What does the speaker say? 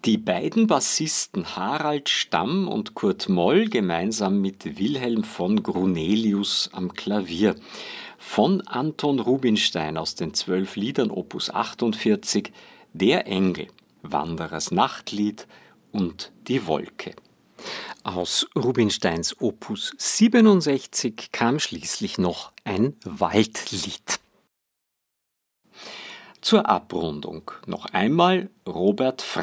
Die beiden Bassisten Harald Stamm und Kurt Moll gemeinsam mit Wilhelm von Grunelius am Klavier. Von Anton Rubinstein aus den 12 Liedern Opus 48, Der Engel, Wanderers Nachtlied und Die Wolke. Aus Rubinsteins Opus 67 kam schließlich noch ein Waldlied. Zur Abrundung noch einmal Robert